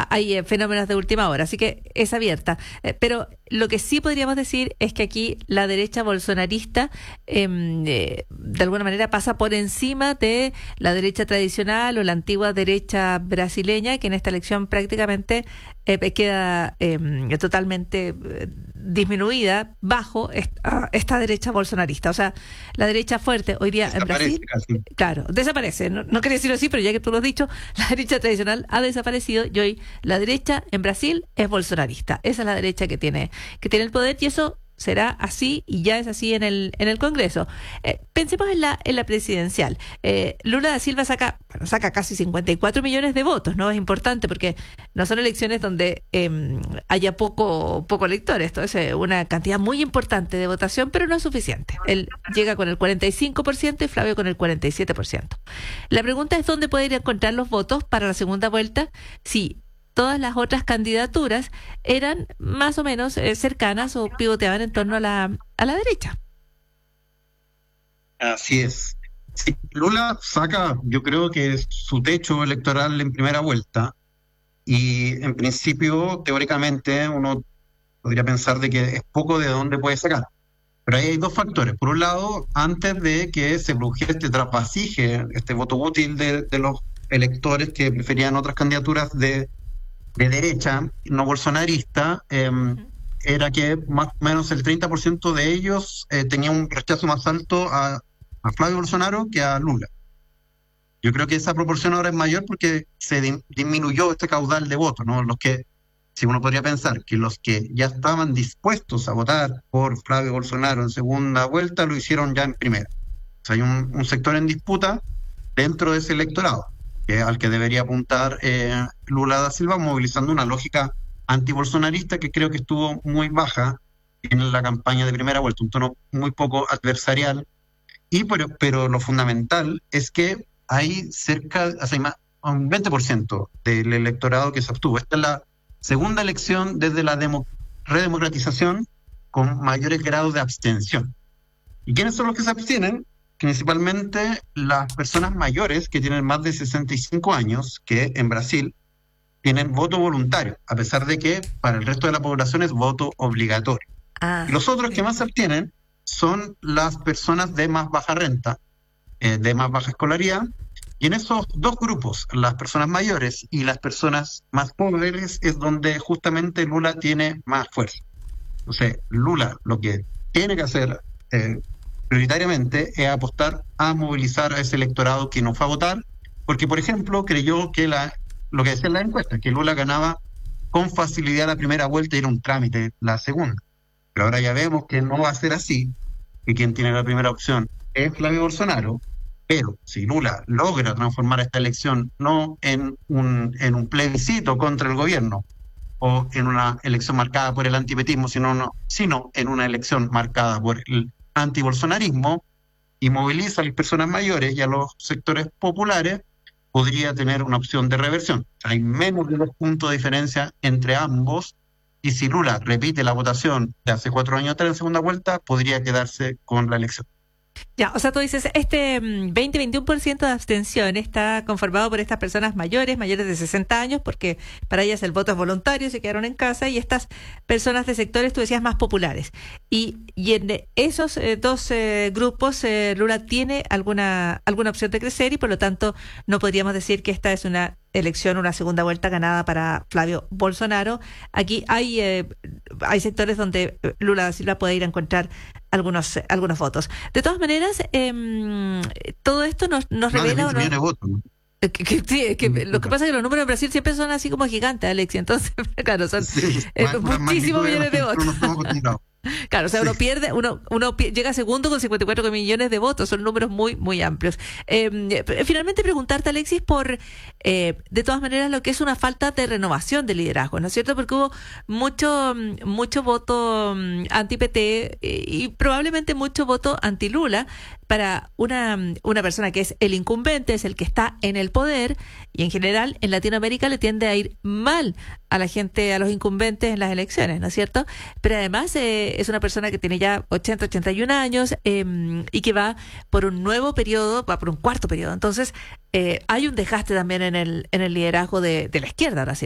hay fenómenos de última hora, así que es abierta. Pero lo que sí podríamos decir es que aquí la derecha bolsonarista de alguna manera pasa por encima de la derecha tradicional o la antigua derecha brasileña, que en esta elección prácticamente queda totalmente disminuida bajo esta derecha bolsonarista. O sea, la derecha fuerte hoy día en Brasil, casi. claro, desaparece. No quería decirlo así, pero ya que tú lo has dicho, la derecha tradicional ha desaparecido y hoy la derecha en Brasil es bolsonarista. Esa es la derecha que tiene el poder, y eso será así, y ya es así en el Congreso. Pensemos en la presidencial. Lula da Silva saca casi 54 millones de votos, ¿no? Es importante porque no son elecciones donde haya poco elector. Esto es una cantidad muy importante de votación, pero no es suficiente. Él llega con el 45% y Flavio con el 47%. La pregunta es dónde puede ir a encontrar los votos para la segunda vuelta si todas las otras candidaturas eran más o menos cercanas o pivoteaban en torno a la derecha. Así es. Sí, Lula saca, yo creo que es su techo electoral en primera vuelta, y en principio, teóricamente, uno podría pensar de que es poco de dónde puede sacar. Pero ahí hay dos factores. Por un lado, antes de que se produjera este trasvasije, este voto útil de los electores que preferían otras candidaturas de derecha, no bolsonarista, era que más o menos el 30% de ellos tenía un rechazo más alto a Flavio Bolsonaro que a Lula. Yo creo que esa proporción ahora es mayor porque se disminuyó este caudal de votos, ¿no? Si uno podría pensar que los que ya estaban dispuestos a votar por Flavio Bolsonaro en segunda vuelta lo hicieron ya en primera. O sea, hay un sector en disputa dentro de ese electorado, al que debería apuntar Lula da Silva, movilizando una lógica antibolsonarista que creo que estuvo muy baja en la campaña de primera vuelta, un tono muy poco adversarial. Pero lo fundamental es que hay un 20% del electorado que se abstuvo. Esta es la segunda elección desde la redemocratización con mayores grados de abstención. ¿Y quiénes son los que se abstienen? Principalmente las personas mayores que tienen más de 65 años, que en Brasil tienen voto voluntario, a pesar de que para el resto de la población es voto obligatorio. Y los otros que más se abstienen son las personas de más baja renta, de más baja escolaridad, y en esos dos grupos, las personas mayores y las personas más pobres, es donde justamente Lula tiene más fuerza. Entonces, Lula lo que tiene que hacer prioritariamente es apostar a movilizar a ese electorado que no fue a votar, porque, por ejemplo, creyó que lo que decía en la encuesta, que Lula ganaba con facilidad la primera vuelta y era un trámite la segunda. Pero ahora ya vemos que no va a ser así, que quien tiene la primera opción es Flavio Bolsonaro, pero si Lula logra transformar esta elección no en un plebiscito contra el gobierno o en una elección marcada por el antipetismo, sino en una elección marcada por el antibolsonarismo, y moviliza a las personas mayores y a los sectores populares, podría tener una opción de reversión. Hay menos de 2 puntos de diferencia entre ambos, y si Lula repite la votación de hace 4 años atrás en segunda vuelta, podría quedarse con la elección. Ya, o sea, tú dices, 20-21% de abstención está conformado por estas personas mayores de 60 años, porque para ellas el voto es voluntario, se quedaron en casa, y estas personas de sectores, tú decías, más populares. Y en esos dos grupos, Lula tiene alguna opción de crecer, y por lo tanto no podríamos decir que esta es una elección, una segunda vuelta ganada para Flavio Bolsonaro. Aquí hay sectores donde Lula da Silva puede ir a encontrar algunos votos. De todas maneras, todo esto nos revela... millones de votos, ¿no? Lo que pasa es que los números en Brasil siempre son así como gigantes, Alexia. Entonces, claro, son muchísimos millones de votos. Claro, o sea, uno llega segundo con 54 millones de votos, son números muy, muy amplios. Finalmente preguntarte, Alexis, por, de todas maneras, lo que es una falta de renovación de liderazgo, ¿no es cierto? Porque hubo mucho voto anti-PT y probablemente mucho voto anti-Lula para una persona que es el incumbente, es el que está en el poder, y en general en Latinoamérica le tiende a ir mal a la gente, a los incumbentes en las elecciones, ¿no es cierto? Pero además es una persona que tiene ya 81 años y que va por un nuevo periodo, va por un cuarto periodo. Entonces hay un desgaste también en el liderazgo de la izquierda ahora sí.